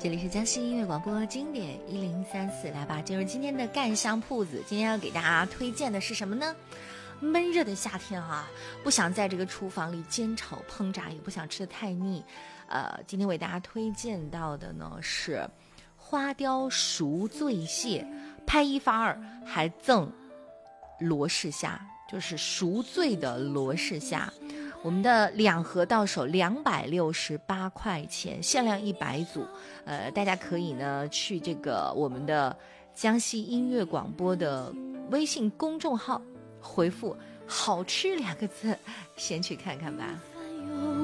这里是江西音乐广播经典1034，来吧，进入今天的干香铺子。今天要给大家推荐的是什么呢？闷热的夏天啊，不想在这个厨房里煎炒烹炸，也不想吃的太腻。今天为大家推荐到的呢是花雕熟醉蟹，拍一发二，还赠罗氏虾，就是熟醉的罗氏虾。我们的2盒到手268块钱，限量100组。大家可以呢去这个我们的江西音乐广播的微信公众号回复好吃2个字，先去看看吧。